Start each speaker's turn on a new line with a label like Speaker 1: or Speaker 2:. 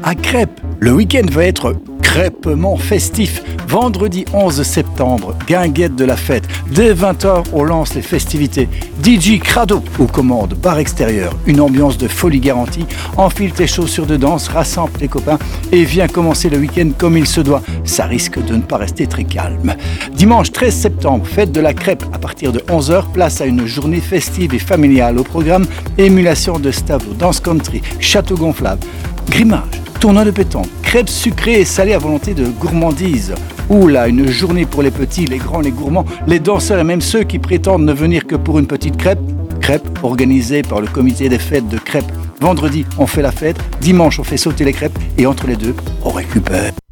Speaker 1: à Crêpes. Le week-end va être crêpement festif. Vendredi 11 septembre, guinguette de la fête. Dès 20h, on lance les festivités. DJ Crado aux commandes, bar extérieur. Une ambiance de folie garantie. Enfile tes chaussures de danse, rassemble tes copains et viens commencer le week-end comme il se doit. Ça risque de ne pas rester très calme. Dimanche 13 septembre, fête de la crêpe. À partir de 11h, place à une journée festive et familiale au programme. Émulation de Stavro, danse country, château gonflable, grimage, tournoi de pétanque, crêpes sucrées et salées à volonté de gourmandise. Oula, une journée pour les petits, les grands, les gourmands, les danseurs et même ceux qui prétendent ne venir que pour une petite crêpe. Crêpes organisées par le comité des fêtes de Crêpes. Vendredi, on fait la fête. Dimanche, on fait sauter les crêpes. Et entre les deux, on récupère.